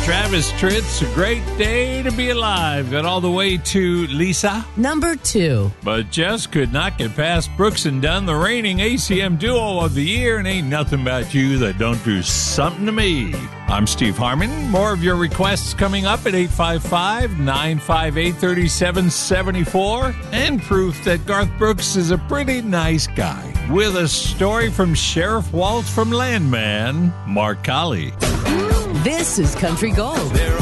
Travis Tritt's A Great Day to Be Alive. Got all the way to Lisa. Number 2. But just could not get past Brooks and Dunn, the reigning ACM duo of the year, and ain't nothing about you that don't do something to me. I'm Steve Harmon. More of your requests coming up at 855-958-3774. And proof that Garth Brooks is a pretty nice guy. With a story from Sheriff Walt from Landman, Mark Colley. This is Country Gold.